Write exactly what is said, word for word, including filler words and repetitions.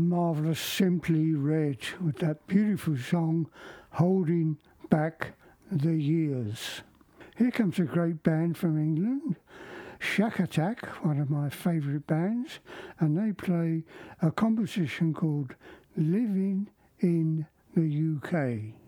marvellous Simply Red with that beautiful song, Holding Back the Years. Here comes a great band from England, Shack Attack, one of my favourite bands, and they play a composition called Living in the U K.